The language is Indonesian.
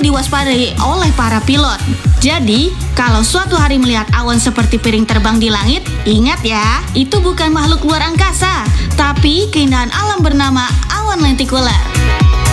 diwaspadai oleh para pilot. Jadi, kalau suatu hari melihat awan seperti piring terbang di langit, ingat ya, itu bukan makhluk luar angkasa, tapi keindahan alam bernama awan lentikuler.